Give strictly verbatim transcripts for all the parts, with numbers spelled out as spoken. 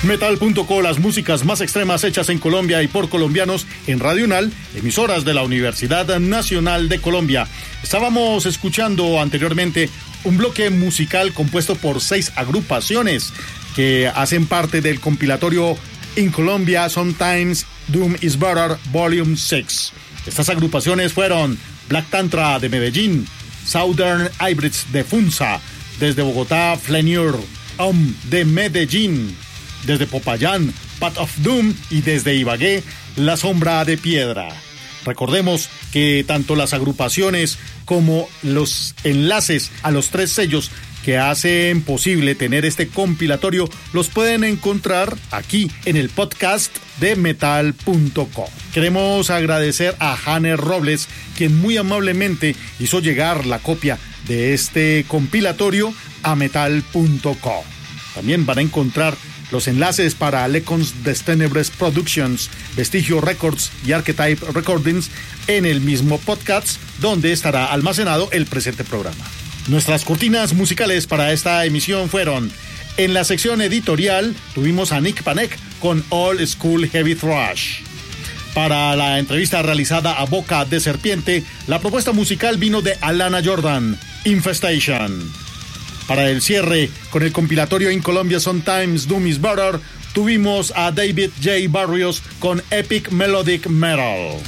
Metal punto co, las músicas más extremas hechas en Colombia y por colombianos en Radio UNAL, emisoras de la Universidad Nacional de Colombia. Estábamos escuchando anteriormente un bloque musical compuesto por seis agrupaciones que hacen parte del compilatorio In Colombia Sometimes Doom is Better Volume seis. Estas agrupaciones fueron Black Tantra de Medellín, Southern Hybrids de Funza, desde Bogotá Flenur, Om de Medellín, desde Popayán, Path of Doom y desde Ibagué, La Sombra de Piedra. Recordemos que tanto las agrupaciones como los enlaces a los tres sellos que hacen posible tener este compilatorio los pueden encontrar aquí en el podcast de Metal punto co. Queremos agradecer a Hanner Robles, quien muy amablemente hizo llegar la copia de este compilatorio a Metal punto co. También van a encontrar los enlaces para Lecons des Tenebres Productions, Vestigio Records y Archetype Recordings en el mismo podcast donde estará almacenado el presente programa. Nuestras cortinas musicales para esta emisión fueron: en la sección editorial tuvimos a Nick Panek con Old School Heavy Thrash. Para la entrevista realizada a boca de serpiente, la propuesta musical vino de Alana Jordan, Infestation. Para el cierre, con el compilatorio In Colombia Sometimes Doom is Better, tuvimos a David J. Barrios con Epic Melodic Metal.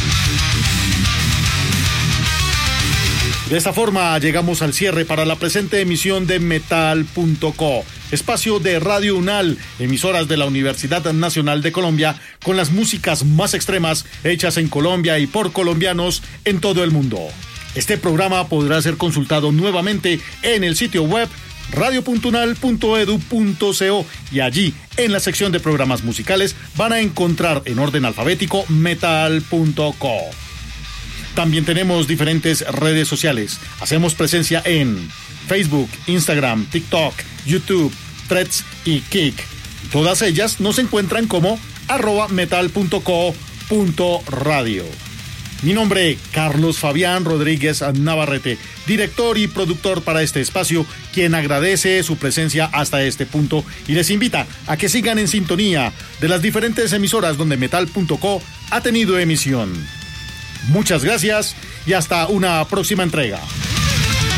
De esta forma llegamos al cierre para la presente emisión de Metal punto co, espacio de Radio UNAL, emisoras de la Universidad Nacional de Colombia, con las músicas más extremas hechas en Colombia y por colombianos en todo el mundo. Este programa podrá ser consultado nuevamente en el sitio web radio punto unal punto edu punto co y allí, en la sección de programas musicales, van a encontrar en orden alfabético Metal punto co. También tenemos diferentes redes sociales. Hacemos presencia en Facebook, Instagram, TikTok, YouTube, Threads y Kik. Todas ellas nos encuentran como arroba metal punto co punto radio. Mi nombre, Carlos Fabián Rodríguez Navarrete, director y productor para este espacio, quien agradece su presencia hasta este punto y les invita a que sigan en sintonía de las diferentes emisoras donde Metal punto co ha tenido emisión. Muchas gracias y hasta una próxima entrega.